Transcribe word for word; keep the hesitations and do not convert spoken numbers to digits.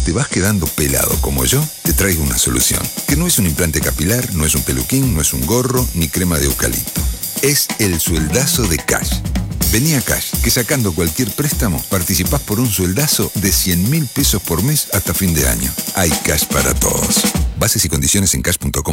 ¿Te vas quedando pelado como yo? Te traigo una solución. Que no es un implante capilar, no es un peluquín, no es un gorro, ni crema de eucalipto. Es el sueldazo de Cash. Vení a Cash, que sacando cualquier préstamo, participás por un sueldazo de cien mil pesos por mes hasta fin de año. Hay Cash para todos. Bases y condiciones en cash punto com.